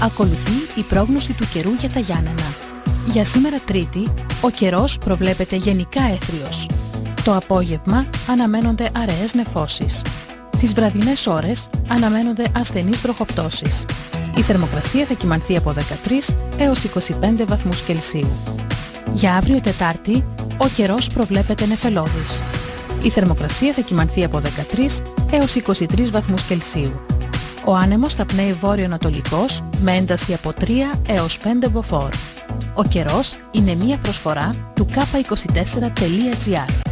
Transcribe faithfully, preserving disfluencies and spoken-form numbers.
Ακολουθεί η πρόγνωση του καιρού για τα Γιάννενα. Για σήμερα Τρίτη, ο καιρός προβλέπεται γενικά έθριος. Το απόγευμα αναμένονται αραιές νεφώσεις. Τις βραδινές ώρες αναμένονται ασθενείς βροχοπτώσεις. Η θερμοκρασία θα κυμανθεί από δεκατρείς έως είκοσι πέντε βαθμούς Κελσίου. Για αύριο Τετάρτη, ο καιρός προβλέπεται νεφελώδης. Η θερμοκρασία θα κυμανθεί από δεκατρείς έως είκοσι τρεις βαθμούς Κελσίου. Ο άνεμος θα πνέει βόρειο-ανατολικός με ένταση από τρία έως πέντε μποφόρ. Ο καιρός είναι μία προσφορά του κάπα είκοσι τέσσερα τελεία τζι άρ.